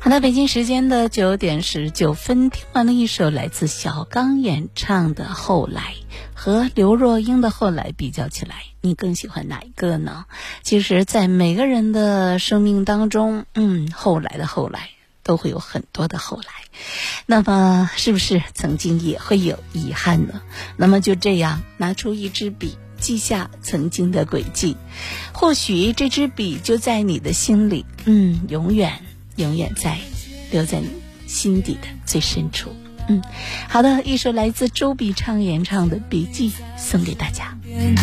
好的，北京时间的9:19，听完了一首来自小刚演唱的《后来》，和刘若英的《后来》比较起来，你更喜欢哪一个呢？其实在每个人的生命当中，后来的后来都会有很多的后来，那么是不是曾经也会有遗憾呢？那么就这样拿出一支笔，记下曾经的轨迹，或许这支笔就在你的心里，永远留在你心底的最深处。好的，一首来自周笔畅演唱的《笔记》送给大家。